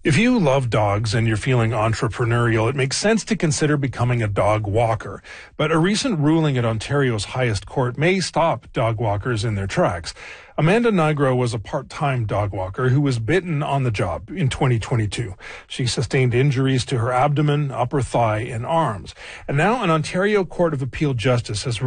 If you love dogs and you're feeling entrepreneurial, it makes sense to consider becoming a dog walker. But a recent ruling at Ontario's highest court may stop dog walkers in their tracks. Amanda Nigro was a part-time dog walker who was bitten on the job in 2022. She sustained injuries to her abdomen, upper thigh, and arms. And now an Ontario Court of Appeal justice has